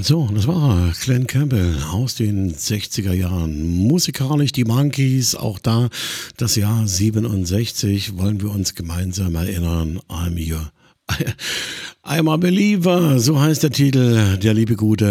So, das war Glenn Campbell aus den 60er Jahren. Musikalisch die Monkees, auch da das Jahr 67, wollen wir uns gemeinsam erinnern. I'm a Believer, so heißt der Titel, der liebe Gute